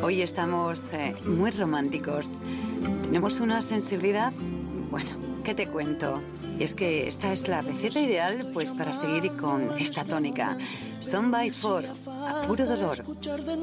Hoy estamos muy románticos. Tenemos una sensibilidad, bueno, ¿qué te cuento? Y es que esta es la receta ideal pues para seguir con esta tónica. Son by Four, a puro dolor.